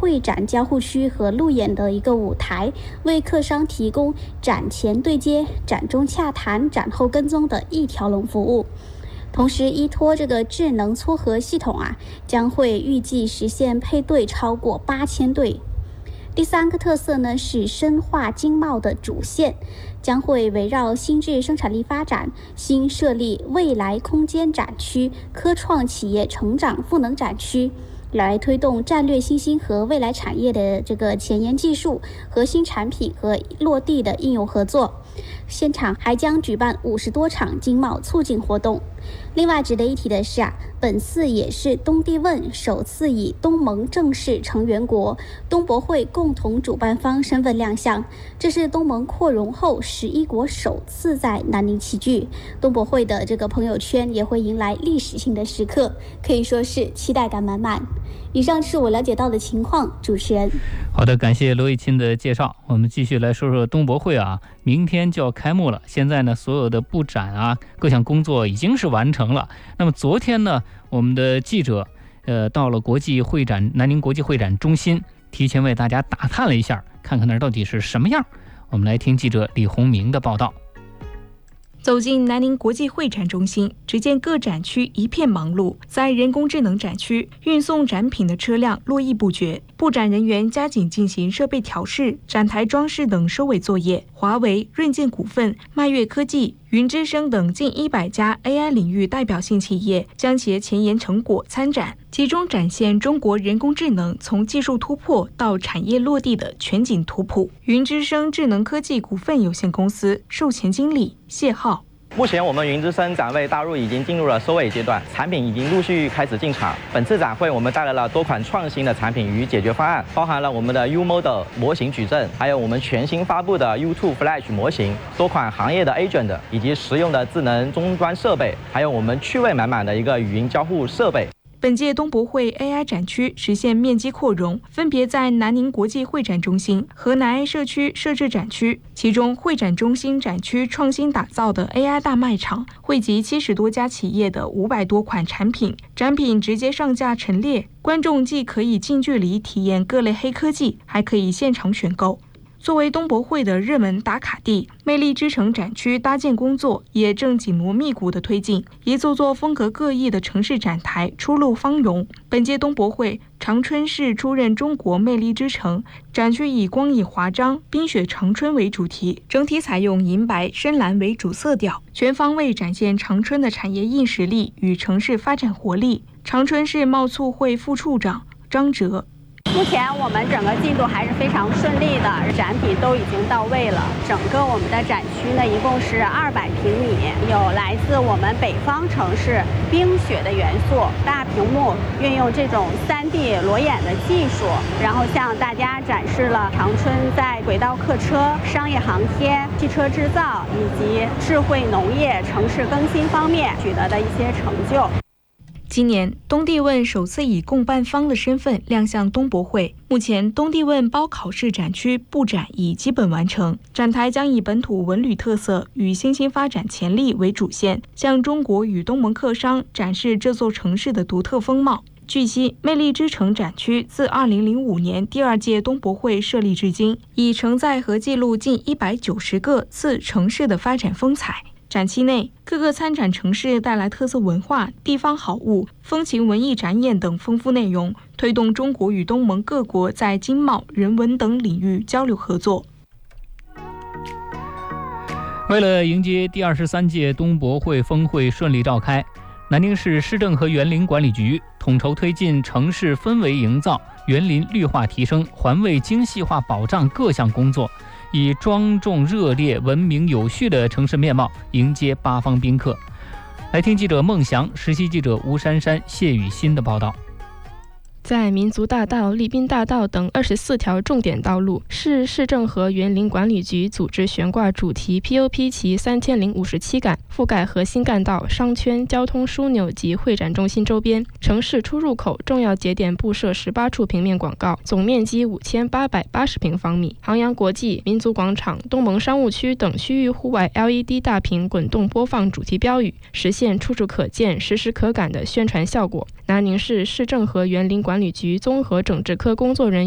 会展交互区和路演的一个舞台，为客商提供展前对接、展中洽谈、展后跟踪的一条龙服务。同时，依托这个智能撮合系统将会预计实现配对超过8000对。第三个特色呢是深化经贸的主线，将会围绕新质生产力发展，新设立未来空间展区、科创企业成长赋能展区，来推动战略新兴和未来产业的这个前沿技术、核心产品和落地的应用合作。现场还将举办50多场经贸促进活动。另外值得一提的是本次也是东帝汶首次以东盟正式成员国、东博会共同主办方身份亮相，这是东盟扩容后11国首次在南宁齐聚。东博会的这个朋友圈也会迎来历史性的时刻，可以说是期待感满满。以上是我了解到的情况，主持人。 好的，感谢罗毅清的介绍。我们继续来说说东博会明天就要开幕了。现在呢，所有的布展各项工作已经是完成了。那么昨天呢，我们的记者到了南宁国际会展中心，提前为大家打探了一下，看看那儿到底是什么样。我们来听记者李洪明的报道。 走进南宁国际会展中心，只见各展区一片忙碌。在人工智能展区，运送展品的车辆络绎不绝，布展人员加紧进行设备调试、展台装饰等收尾作业。华为、润健股份、迈跃科技、云之声等近100家 AI 领域代表性企业将其前沿成果参展，集中展现中国人工智能从技术突破到产业落地的全景图谱。云之声智能科技股份有限公司售前经理谢浩。 目前我们云之声展位大陆已经进入了收尾阶段，产品已经陆续开始进场。本次展会我们带来了多款创新的产品与解决方案，包含了我们的 U-Model 模型矩阵，还有我们全新发布的 U2 Flash 模型，多款行业的 Agent 以及实用的智能终端设备，还有我们趣味满满的一个语音交互设备。 本届东博会 AI 展区实现面积扩容，分别在南宁国际会展中心和南爱社区设置展区。其中，会展中心展区创新打造的 AI 大卖场，汇集70多家企业的500多款产品，展品直接上架陈列，观众既可以近距离体验各类黑科技，还可以现场选购。作为东博会的热门打卡地，魅力之城展区搭建工作也正紧锣密鼓地推进，一座座风格各异的城市展台出露芳容。本届东博会，长春市出任中国魅力之城，展区以光影华章、冰雪长春为主题，整体采用银白、深蓝为主色调，全方位展现长春的产业硬实力与城市发展活力。长春市贸促会副处长张哲。 目前我们整个进度还是非常顺利的，展品都已经到位了。整个我们的展区呢，一共是200平米，有来自我们北方城市冰雪的元素，大屏幕运用这种3D 裸眼的技术，然后向大家展示了长春在轨道客车、商业航天、汽车制造以及智慧农业、城市更新方面取得的一些成就。 今年，东帝汶首次以共办方的身份亮相东博会。目前，东帝汶包考试展区布展已基本完成，展台将以本土文旅特色与新兴发展潜力为主线，向中国与东盟客商展示这座城市的独特风貌。据悉，魅力之城展区自2005年第2届东博会设立至今，已承载和记录近190个次城市的发展风采。展期内，各个参展城市带来特色文化、地方好物、风情文艺展演等丰富内容，推动中国与东盟各国在经贸、人文等领域交流合作。 为了迎接第23届东博会峰会顺利召开，南宁市市政和园林管理局统筹推进城市氛围营造、园林绿化提升、环卫精细化保障各项工作，以庄重热烈、文明有序的城市面貌迎接8方宾客。来听记者孟祥、实习记者吴珊珊、谢雨欣的报道。 在民族大道、礼宾大道等24条重点道路，市政和园林管理局组织悬挂主题 POP 旗3057杆，覆盖核心干道、商圈、交通枢纽及会展中心周边。城市出入口重要节点布设18处平面广告，总面积5880平方米。航洋国际、民族广场、东盟商务区等区域户外 LED 大屏滚动播放主题标语，实现处处可见、实时可感的宣传效果。南宁市市政和园林管理局综合整治科工作人员